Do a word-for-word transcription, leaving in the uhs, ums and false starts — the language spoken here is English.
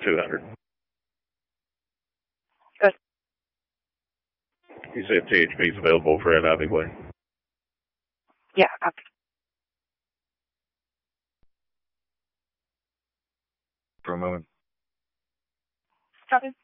two hundred. Good. You said T H P is available for Ed Ivyway. Yeah, copy. For a moment. Copy.